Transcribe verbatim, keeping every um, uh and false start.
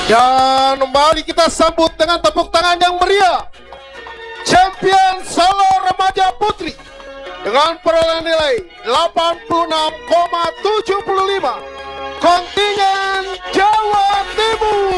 Dan mari kita sambut dengan tepuk tangan yang meriah champion solo remaja putri dengan perolehan nilai delapan puluh enam koma tujuh lima kontingen Jawa Timur.